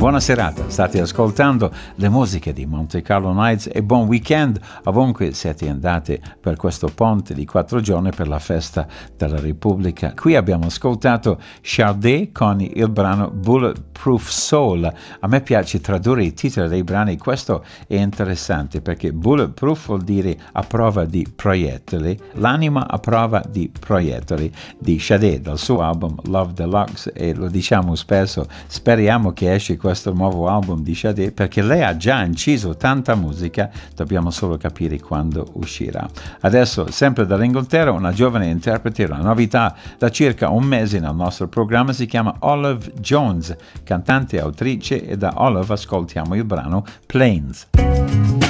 Buona serata, state ascoltando le musiche di Monte Carlo Nights e buon weekend ovunque siete andati per questo ponte di 4 giorni per la festa della Repubblica. Qui abbiamo ascoltato Sade con il brano Bulletproof Soul. A me piace tradurre i titoli dei brani, questo è interessante perché bulletproof vuol dire a prova di proiettili, l'anima a prova di proiettili di Sade dal suo album Love Deluxe, e lo diciamo spesso, speriamo che esce questo nuovo album di Sade perché lei ha già inciso tanta musica, dobbiamo solo capire quando uscirà. Adesso, sempre dall'Inghilterra, una giovane interprete, una novità da circa un mese nel nostro programma, si chiama Olive Jones, cantante e autrice, e da Olive ascoltiamo il brano Planes.